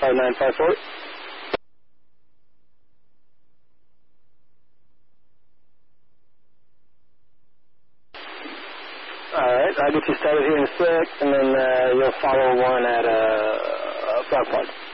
5954. Alright, I'll get you started here in a sec, and then you'll follow one at Frog Park.